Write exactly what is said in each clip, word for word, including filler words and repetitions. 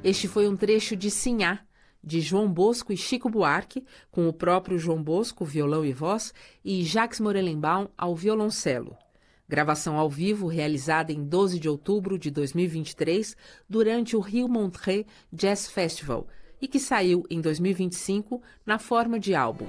Este foi um trecho de Sinhá, de João Bosco e Chico Buarque, com o próprio João Bosco, violão e voz, e Jacques Morelenbaum ao violoncelo. Gravação ao vivo realizada em doze de outubro de dois mil e vinte e três, durante o Rio Montreux Jazz Festival, e que saiu em dois mil e vinte e cinco na forma de álbum.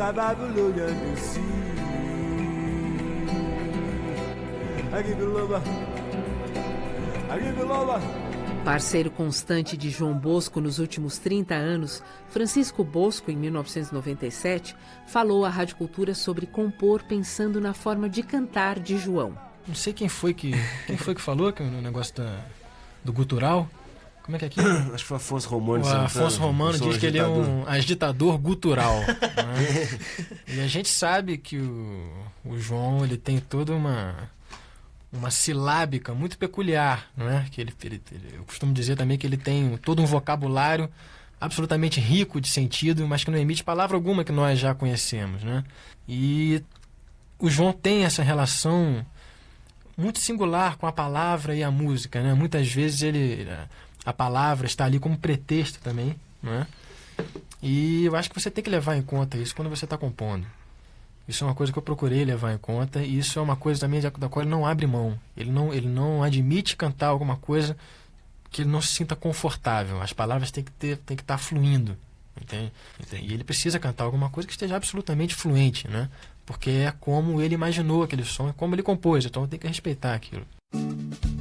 Parceiro constante de João Bosco nos últimos trinta anos, Francisco Bosco, em mil novecentos e noventa e sete, falou à Rádio Cultura sobre compor pensando na forma de cantar de João. Não sei quem foi que, quem foi que falou que no negócio da, do gutural. Como é que é aquilo? Acho que foi Afonso Romano. O Afonso Romano diz que ele é um agitador gutural. Né? E a gente sabe que o, o João ele tem toda uma... uma silábica muito peculiar, não é? Que ele, ele, ele, eu costumo dizer também que ele tem todo um vocabulário absolutamente rico de sentido, mas que não emite palavra alguma que nós já conhecemos, né? E o João tem essa relação muito singular com a palavra e a música, né? Muitas vezes ele, a palavra está ali como pretexto também, não é? E eu acho que você tem que levar em conta isso quando você está compondo. Isso é uma coisa que eu procurei levar em conta, e isso é uma coisa também da qual ele não abre mão. Ele não, ele não admite cantar alguma coisa que ele não se sinta confortável. As palavras têm que ter, têm que estar fluindo, entende? E ele precisa cantar alguma coisa que esteja absolutamente fluente, né? Porque é como ele imaginou aquele som, é como ele compôs, então tem que respeitar aquilo.